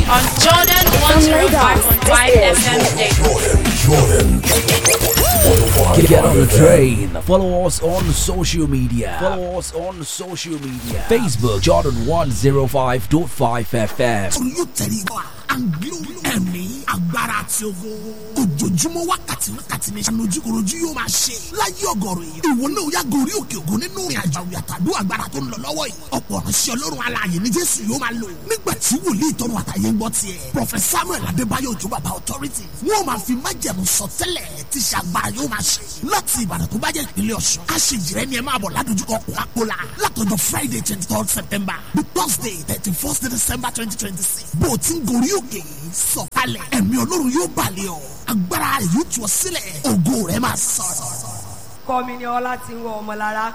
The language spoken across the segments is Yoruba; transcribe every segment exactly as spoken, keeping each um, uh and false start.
on Jordan one oh five point five F M. Jordan, Jordan. Get on the train. Follow us on social media. Follow us on social media. Facebook Jordan one oh five point five F M. Ẹ̀mí agbára àti ogo ojoojúmọ́ wákàtí wákàtí ní sanojúkorojú yóò máa ṣe láyé ọgọ́rùn èèyàn ìwọ náà yá gorí òkè ògo nínú ìrìn àjò àwùyàtàdó agbára tó ń lọ lọ́wọ́ yìí ọ̀pọ̀ ránṣẹ́ Ọlọ́run alààyè ní Jésù yóò máa lò nígbà tí wòlíì tọrọ àtàyè ń gbọ́ tiẹ̀ Prophet Samuel Adébáyọ̀ Òjó bàbá authority wọ́n máa fi májẹ̀mú sọtẹ́lẹ̀ tí ṣàgbára yóò máa ṣe láti Ìbàdàn tó bá jẹ́ ìpínlẹ̀ Ọ̀ṣun aṣèjìrẹ́ ni ẹ máa bọ̀ ládojúkọ Coca-Cola látọjọ́ Friday twenty third September the Thursday thirty first December twenty twenty six bó o ti ń gorí òkè sọ̀kalẹ̀ ẹ̀mí Ọlọ́run yóò balẹ̀ ọ́ agbára rẹ̀ yóò tú ọ sílẹ̀ ògo rẹ̀ máa sọ̀rọ̀. kọ́ mi ní ọlá tí ń wọ ọmọ lára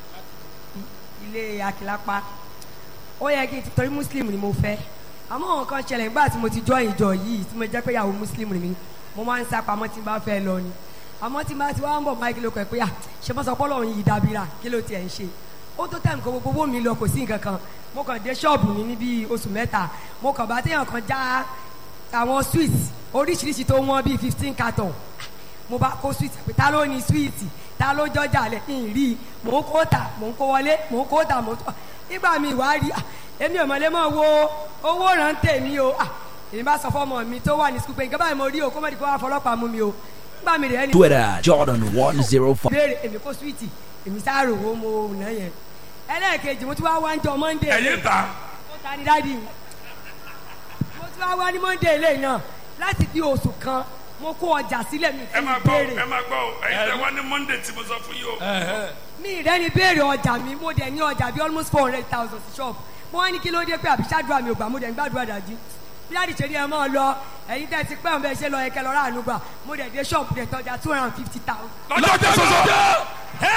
ilé Akílápá ó yẹ kí n ti torí muslim ni mo fẹ́ àmọ́ nǹkan ṣẹlẹ̀ nígbà tí mo ti join ìjọ yìí tí mo jẹ́ pé ìyàwó muslim ni mi mo máa ń sá pamọ́ tí n bá fẹ́ lọ ni àmọ́ tí n bá ti wá ń bọ̀ máìkì lóko ẹ̀ pé à ṣe mọ́ sọ pé Ọlọ́run yìí dábìrà kí ló tiẹ̀ ń ṣe ó tó tẹ̀ nǹkan gbogbo mi lọ kò sí nǹkan kan mo kàn dé ṣọ́ọ̀bù mi ní bíi oṣù mẹ́ta mo kàn bá téèyàn kan já àwọn sweet oríṣiríṣi tó wọ́n bíi fifteen carton mo bá kó sweet pé ta ló ní sweet ta ló jọjà lẹ ń rí mò ń kó tà mò ń kó wọlé mò ń kó tà mò ń tọ nígbà mi ìwà rí èmi ò mọ̀lẹ́ mọ̀ wo owó rántẹ̀ mi o èmi bá sọ fọ́mọ mi tó wà ní sukùl pé nǹkan báyìí mo rí o kó mọ̀ ní kó wá fọlọ́pàá mú mi o nígbà mi rẹ̀ ẹni. Twitter Jordan one oh five. béèrè èmi kó sweet èmi sáárò wo mo nà yẹn ẹlẹ́ẹ̀kejì mo tún wá wá ń jọ Monday. ẹ̀yin ta. mo ta ni dáàdi mo tún wá wá ní Monday lẹ́yìn náà láti di oṣù kan mo kó ọjà sílẹ̀ mi ẹ máa gbọ́ ẹ máa gbọ́ ẹ̀yin tẹ wá ní Monday tí mo sọ fún yìí o. mi rẹ ni béèrè ọjà mi mo dẹ̀ ní ọjà bíi almost four hundred thousand sí shop mo wá ní kí ló dé pé àbí ṣáàdúrà mi ò gbà mo dẹ̀ ń gbàdúrà dájú bí láti ṣe ní ẹ máa lọ ẹ̀yin tẹ́ ti pẹ́ ọ̀n bẹ́ẹ̀ ṣe lọ ẹ̀kẹ́ lọ́ra àánú gbà mo dẹ̀ dé shop dẹ̀ tọ́jà two hundred and fifty thousand. lọ́jọ́ tẹ sọ́sọ́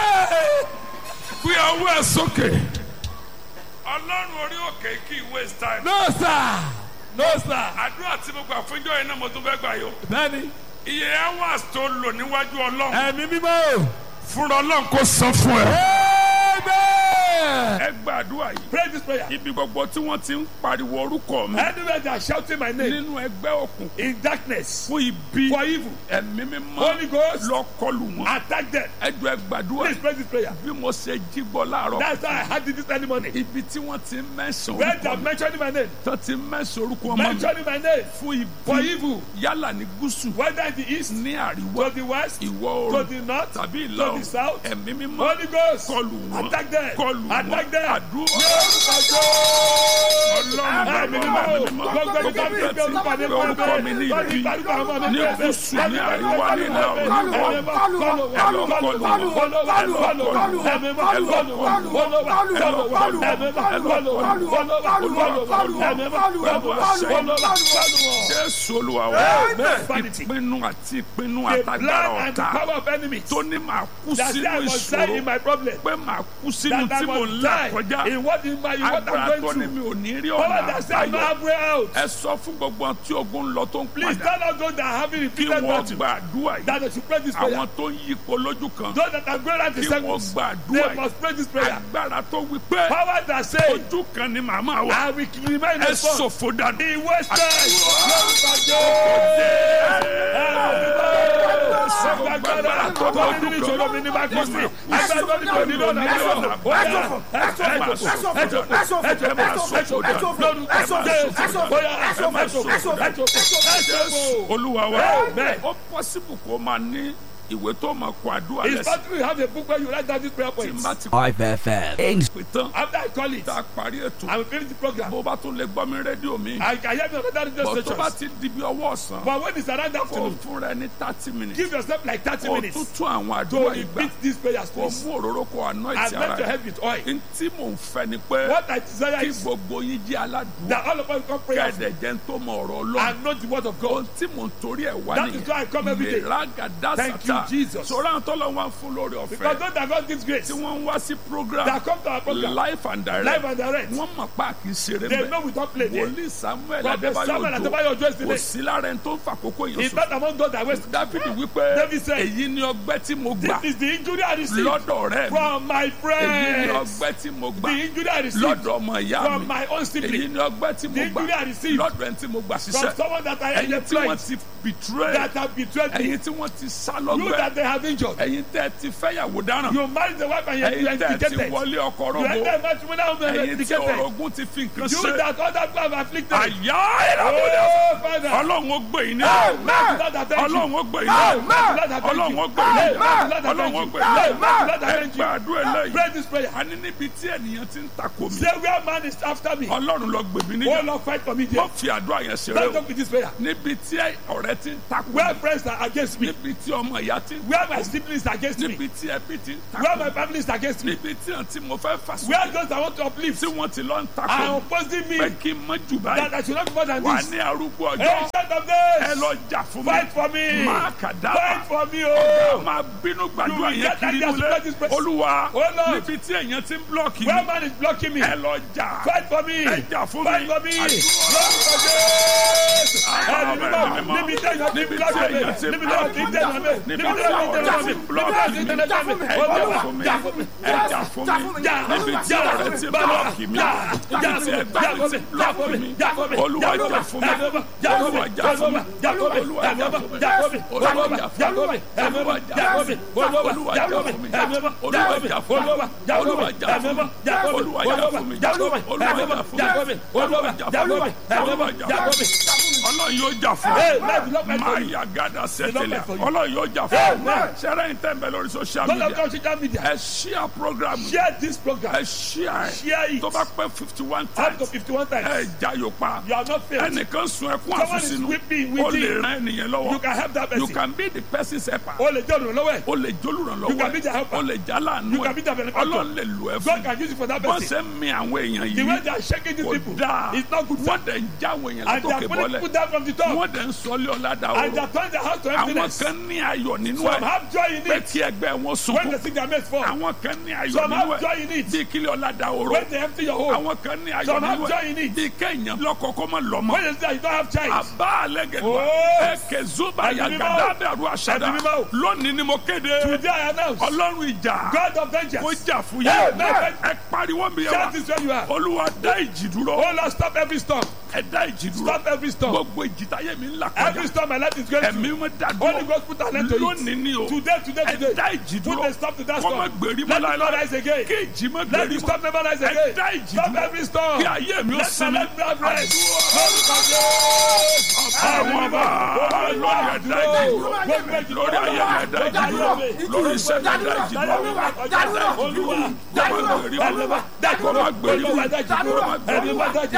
fi ọwọ́ ẹ sókè Ọlọ́run orí òkè kí í waste time. no sir no sir. àdúrà tí mo gbà fún ìjọ yẹn náà mo tún fẹ́ gbà yó. bẹ́ẹ̀ni. iye hours tó lò níwájú Ọlọ́run. ẹ̀mí mímọ́. fúnra Ọlọ́run kò san fún ẹ. amen. ẹ gbàdúrà yìí. pray this prayer. ibi gbogbo tí wọ́n ti ń pariwo orúkọ mi. anywhere they are shouting my name. nínú ẹgbẹ́ òkùnkùn. in darkness. fún ibi. for evil. ẹ̀mí mímọ́. Holy Ghost. lọ kọlù wọn. attack them. ẹ jọ̀ọ́ ẹ gbàdúrà. please pray this prayer. bí mo ṣe jí gbọ́ láàárọ̀. that's why I had it this early morning. ibi tí wọ́n ti ń mẹ́sàn orúkọ mi. where they are mentioning my name. tó ti ń mẹ́sàn orúkọ ọmọ mi. mentioning my name. fún ibi. for evil. yálà ní gúúsù. whether in the east. ní àríwá. to the west. ìwọ̀ oòrùn. to the north. tàbí ìlà to oòrùn. the south. ẹ̀mí mímọ́. Holy Ghost. kọlù wọn. attack them. kọlù wọn. attack them. àdúrà. Ọlọ́run ẹ̀mí mímọ́. gbogbo ẹni tó ń gbé orúkọ mi orúkọ mi ní ibi. ní gúúsù ní àríwá ní ìlà oòrùn. Jésù Olúwa wa ìpinnu àti ìpinnu àtàgbàrà ọ̀tá tó ní màá kú sínú ìṣòro pé màá kú sínú tí mò ń là kọjá agbára tó ní mi ò ní rí ọ̀nà àbáyọ ẹ sọ fún gbogbo tí ogun lọ tó ń padà kí wọ́n gbàdúrà yìí àwọn tó ń yípo lójú kan kí wọ́n gbàdúrà yìí agbára tó wí pé ojú kan ni màmá wa ẹ ṣòfò dànù. Agbára tó lójú kan ní bá kó sí. Agbára tó ní lọ́nà ẹ̀sọ́ ẹ̀sọ́ ẹ̀sọ́ ẹ̀sọ́ ẹ̀sọ́ ẹ̀sọ́ ẹ̀sọ́ ẹ̀sọ́ ẹ̀sọ́ Olúwa wa ó pọ́sibù kó máa ní ìwé tó máa kọ àdúrà lẹ́sìn. it's better you have a book where you write down these prayer points. five F M. after I call it. tá a parí ètò. I will finish the program. bó bá tún lè gbọ́ mi rédíò mi. I can hear me on other radio stations. bó tó bá ti di bí ọwọ́ ọ̀sán. but when it's around afternoon. kò fún rẹ ní thirty minutes. give yourself like thirty minutes. kò tún tún àwọn àdúrà ìgbà. to repeat these prayers please. kò mú òróró kò anoint ara rẹ. and let your head with oil. n tí mò ń fẹ́ ni pé. what I desire is. kí gbogbo yín jẹ́ aládùúgbò. that all of us come pray. kẹ̀dẹ̀ jẹ́ ń tó mọ ọ̀rọ̀ Ọlọ́run. and know the word of God. ohun tí mò ń torí ẹ̀ wá nìyẹn. that is why I come every day. ìragàdá thank you dáadáa. Jesus. sọ̀rọ̀ àwọn tọ́lọ̀ wọn fún lórí Because ọ̀fẹ́ those that God gives grace, tí wọ́n ń wá sí program that come to our program, life and direct live and direct, wọ́n mọ̀ pa kì í ṣeré they bẹ́ẹ̀. know we don't play there. wòlíì Samuel Prophet Samuel Adébáyọ̀ Adébáyọ̀ Ojo is Òjó the kò name. sí lára ẹni tó ń fàkókò yẹn He's sùn. not among those that waste. Dáfídì wípé David said, èyí ni ọgbẹ́ tí mo gbà this is the injury I received lọ́dọ̀ rẹ̀ mi. from my èyí ni friends. ọgbẹ́ tí mo gbà The injury I received lọ́dọ̀ ọmọ ìyá from mi. my own èyí sibling. ni ọgbẹ́ tí The mo gbà injury I received lọ́dọ̀ ẹni tí mo gbà from ṣiṣẹ́. someone that I ẹ̀yin tí wọ́n employed, ti betray. that have betrayed me. ẹ̀yin tí wọ́n ti sá You lọ́gbẹ́. that they have injured. ẹ̀yin tẹ́ ti fẹ́yàwó dáràn. You married the wife and you are ẹ̀yin tẹ́ ti indicated. wọlé ọkọ You rọ́gbó. enter matrimonial home and you are ẹ̀yin tí indicated. orogún ti fi nǹkan You ṣe. that other people have afflicted. àyà ìràbọ̀dà. Oh, Father. ọlọ́run ó gbé yín ní. Amen. Lord, I thank you. ọlọ́run ó gbé yín ní. Amen. Lord, I thank you. ọlọ́run ó gbé yín ní. Amen. Lord, I ọlọ́run thank ó you. gbé yín ní. Amen. Lord, I ẹ thank you. gbàdúrà eléyìí. Pray this prayer. a ní níbi tí ènìyàn ti ń takò mí. Say where man is after me. ọlọ́run lọ gbè mí Oh níjà. Lord, fight for me ó there. fi àdúrà yẹn ṣeré Let's o. talk with this prayer. níbi tí ọ̀rẹ́ ti ń takò Where mí. friends are against me. níbi tí ọmọ ìyá ti ń Where takò my mí. siblings are against me. níbi tí ẹbí ti ń Where takò my mí. family is against me. níbi tí àǹtí mo fẹ́ fà Where sókè. those I want to uplift tí wọ́n ti lọ ń takò are mí. opposing me. pé kí n mọ jù That báyìí. I should not be more than wà this. ní arúgbó ọjọ́. Ancient of ẹ days. lọ jà fún mi. Fight for me. máa kà dábàá. Fight for me, ọ̀gá oh. máa bínú gbàdúrà You will yẹn get kiri that nílé. as well as olúwa Oh, Lord. níbi tí èèyàn ti ń blọ́ọ̀kì Where mi. man is blocking me. ẹ lọ jà. Fight for me. ẹ jà fún mi. Fight for me. Àdúrà. Lord, forgive. Àwọn Ẹni ọmọ mímọ́, ẹ̀mí mímọ́. níbi tí èèyàn ti níbi tí block me, èèyàn ti níbi tí èèyàn ti dènà mi, níbi níbi tí tí èèyàn ti dènà ọ̀rẹ́ mi, ti níbi tí blọ́ọ̀kì èèyàn mi. ti dènà mi, ẹ Olúwa, jà fún mi. jà fún mi. ẹ jà fún mi. Jà, níbi tí jà, ọ̀rẹ́ ti Baba, blọ́ọ̀kì mi. jà, níbi jà tí fún mi, ẹgbẹ́ jà mi fún ti mi, jà fún blọ́ọ̀kì mi, mi. jà fún mi, olúwa jà fún jà mi, fún mi. jà fún mi, olúwa jà fún mi. jà fún mi, olúwa jà jà fún fún mi, mi. jà fún mi, olúwa Olúwa, jà jà fún fún mi. mi, jà fún mi, olúwa jà fún mi, Olúwa, olúwa jà jà fún mi, fún mi. jà fún mi, olúwa jà fún mi. Olúwa, jà fún mi, olúwa jà fún mi. jà fún mi, olúwa jà fún mi. jà fún mi, olúwa jà fún mi. jà fún mi, Olúwa, jà fún mi, olúwa jà jà fún fún mi. mi. ọlọ́run yóò jà fún Hey, mi. man, the Lord fight for máa you. yà gàdá sẹ́tẹ̀lẹ̀ fight for you. ọlọ́run yóò jà fún mi. Amen. sẹ́rẹ́ yìí tẹ́ ń bẹ lórí social Don't have media to social media. ẹ share program Share this program. ẹ share Share it. tó bá pẹ́ fifty one Up to times fifty-one times. ẹ jayò pa You are not failed. ẹnìkan sun ẹkún Someone is àfúsínú weeping, ó weeping. lè ràn ẹnìyẹn You lọ́wọ́ can help that you person. can be the person's helper O lè jẹ́ olùrànlọ́wọ́ ẹ̀. ó lè jólùrànlọ́wọ́ You can be the helper. ó lè jálàánú You can be the ẹ̀ benefactor. ọlọ́run lè lò ẹ́ God fún can use it for that wọ́n person. ṣe ń mi àwọn èèyàn The way yìí they are shaking these kò people dáa is not good for wọ́n dẹ̀ ń já àwọn èèyàn And they látòkè are putting bọ́lẹ̀ people down from the top. wọ́n dẹ̀ ń sọlé ọ̀làdà And they òru are turning the house to àwọn emptiness. kan ní ayọ̀ nínú Some ẹ̀ have joy in pé it. kí ẹgbẹ́ wọn When sunkún they see their mates fall. àwọn kan ní ayọ̀ Some nínú have ẹ̀ joy in it. bí kílẹ̀ ọ̀làdà òru When they empty your home. àwọn kan ní ayọ̀ Some have nínú joy ẹ̀ in it. bí kẹ́yìn lọ́kọ̀ọ́kọ́ mọ́ lọ́mọ When they say you don't have child. àbá àlẹ́gẹ̀dùn Oh. ẹ̀kẹ́ zuba Ẹ̀mí mímọ́. yàgàdà dàrú àṣàdá Ẹ̀mí mímọ́. lónìí ni mo kéde Today I announce. ọlọ́run ìjà God of vengeance. kó jà fún Hey, yẹn man. ẹ pariwo mi yẹn Shout wa this where you are. olúwa dá ìjì dúró Oh Lord, stop every storm. ẹ dá ìjì dúró Stop every storm. gbogbo ìjì táyé mi ń là Every kọjá storm my life is going ẹ̀mí through. mi dá Holy dúró Ghost put an end to lónìí it. ni o Today, today, ẹ today. dá ìjì Put dúró a stop to that wọ́n má storm. gbèrí mọ́ Let it not láéláé rise again. kí ìjì má Let gbèrí the mọ́ storm never rise ẹ again. dá ìjì Stop dúró every storm. kí ayé mi ó Let my sinmi life not rise. àwọn ọba lórí ẹ̀dá ìjì dúró lórí ayé mi ẹ̀dá ìjì dúró lórí iṣẹ́ mi ẹ̀dá ìjì dúró ẹ̀dá ìjì dúró kó má gbèrí mọ́ kó má gbèrí mọ́ kó má gbèrí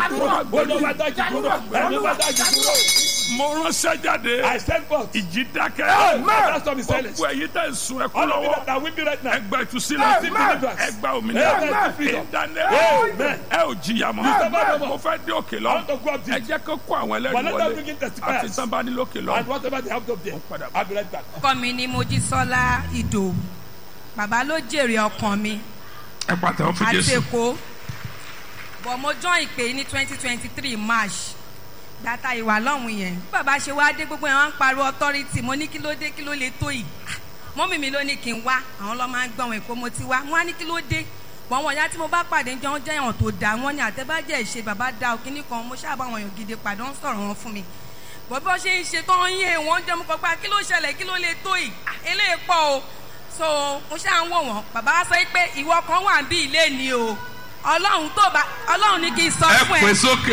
mọ́ mo ránṣẹ́ jáde I send forth. ìjì dákẹ́ That storm is silent. gbogbo ẹ̀yin tẹ̀ ń sun ẹkún All of you lọ́wọ́ that are weeping right now. ẹgbẹ́ ìtúsílẹ̀ Amen. ẹgbẹ́ òmìnira Amen. ìdáná Amen. ẹ ò jìyà mọ́ Amen. mo fẹ́ dé òkè I lọ want to go up ẹ there. jẹ́ kó kó àwọn But ẹlẹ́rìí let them wọlé begin àti testifiers. sanbani lókè lọ. And whatever they have up there. I'll be right back. Ọkọ mi ni Mojísọ́lá Ìdòwú. Bàbá ló jèrè ọkàn mi ẹ pàtẹ́wọ́ fún àti Jésù. Èkó. Bọ̀ mo join ìpè ní twenty twenty three March. Data ìwà lọ́hùn yẹn. Bí bàbá ṣe wá dé gbogbo yẹn wá ń pariwo authority. Mo ní kí ló dé kí ló lè tó yìí. Mọ́mì mi ló ní kí n wá. Àwọn lọ́ máa ń gbọ́n Èkó mo ti wá. Mo wá ní kí ló dé. Bọ̀ wọ́n ya tí mo bá pàdé jẹ́ wọ́n jẹ́ èèyàn tó dáa. Wọ́n ní àtẹ́bàjẹ́ ìṣe bàbá da òkìní kan. Mo ṣáà bá àwọn èèyàn gidi pàdé wọ́n sọ̀rọ̀ wọn fún mi. Bọ̀ bí wọ́n ṣe ń ṣe tán yé wọ́n jẹ́ mo kọ́ pé kí ló ṣẹlẹ̀ kí ló lè tó yìí. Eléyìí pọ̀ o. So mo ṣáà ń wò wọ́n. Bàbá wa sọ pé ìwọ kan wà bí ilé ni o. Ọlọ́run tó bá Ọlọ́run ní kí n sọ fún ẹ. ẹ pè sókè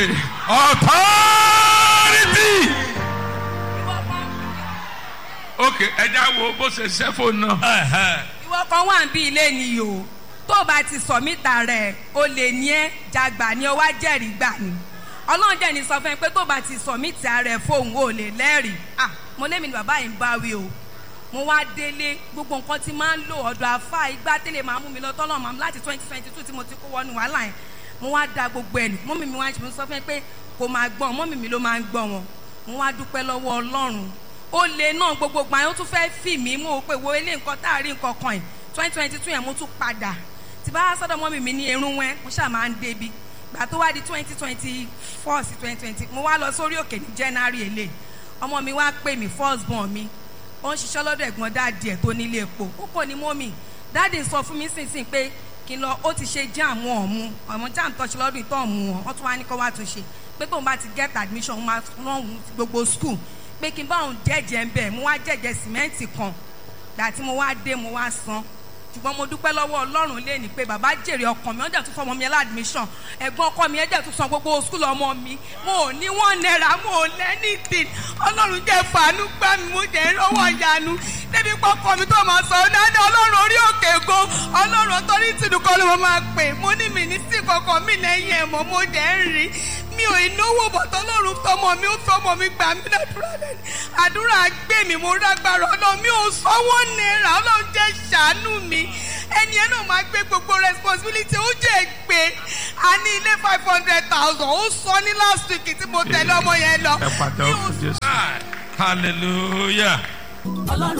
authority. ok ẹ já wo bó ṣe ṣẹ́ fóònù náà. Ìwọ kan wà bí ilé ni o. Tó bá ti sọ mítà rẹ̀ o lè ní ẹ́ jàgbà ni o wá jẹ́rìí gbà ni. Ọlọ́run jẹ́ ni sọ fún ẹ pé tó bá ti sọ mítà rẹ̀ fóun o lè lẹ́rìí. Ah mo lémi ni bàbá yìí ń bá wí o. Mo wá délé gbogbo nǹkan tí máa ń lò ọ̀dọ̀ àfáà igbá tẹ́lẹ̀ máa mú mi lọ tọ́lọ̀ máa láti twenty twenty two tí mo ti kó wọnú wàhálà yẹn. Mo wá da gbogbo ẹ̀ nù mọ́mì mi wá ṣe mi sọ fún ẹ pé kò máa gbọ́n mọ́mì mi ló máa ń gbọ́n wọn. Mo wá dúpẹ́ lọ́wọ́ Ọlọ́run ó lè náà gbogbo gbà yẹn ó tún fẹ́ fì mí mú o pé wo ilé nǹkan tá a rí nǹkan kan ẹ̀ twenty twenty two yẹn mo tún padà tí bá sọ́dọ̀ mọ́mì mi ní irun wẹ́n mo ṣáà máa ń débi gbà tó wá di twenty twenty four sí twenty twenty mo wá lọ sórí òkè ní January èlé ọmọ mi wá pè mí first born mi ó ń ṣiṣẹ́ lọ́dọ̀ ẹ̀gbọ́n dáàdì ẹ̀ tó nílé epo ó kò ní mọ́mì dáàdì sọ fún mi sínsìn pé kí n lọ ó ti ṣe jam wọn ọ̀mú ọmọ jam tó ṣe lọ́dún ìtọ́ ọ̀mú wọn wọ́n tún wá ní kó wá tún ṣe pé tóun bá ti get admission máa rán òun gbogbo school pé kí n bá òun jẹ́jẹ́ ń bẹ̀ mo wá jẹ́jẹ́ sìmẹ́ǹtì kan gbà tí mo wá dé mo wá san ṣùgbọ́n mo dúpẹ́ lọ́wọ́ Ọlọ́run lé ní pé bàbá jèrè ọkàn mi ọjà tún fọmọ mi aládùmíṣàn ẹ̀gbọ́n ọkọ mi ẹ̀jẹ̀ tún san gbogbo skul ọmọ mi mo ò ní wọ́n náírà mo ò lẹ́nìtì Ọlọ́run jẹ́ fàánú gbá mi mo jẹ́ rọ́wọ́ ìyanu débi pọ́kọ mi tó máa sọ dáadáa Ọlọ́run orí òkè go Ọlọ́run torí tìdúkọ́ ló mo máa pè mo ní mi ní sí kọ̀ọ̀kan mi lẹ́yìn ẹ̀ mọ́ mo jẹ́ ń rí mi ò ìnáwó bọ̀tọ̀ Ọlọ́run tọmọ mi ó tọmọ mi gbà mí ládùúrà lẹ́nu àdúrà gbé mi mo rágbára Ọlọ́run mi ò sanwó náírà Ọlọ́run jẹ́ ṣàánú mi ẹni ẹ náà máa gbé gbogbo responsibility ó jẹ́ gbé a ní ilé five hundred thousand ó sọ ní last week tí mo tẹ̀lé ọmọ yẹn lọ. ẹ pàtẹ́wọ́ fún Jésù hallelujah.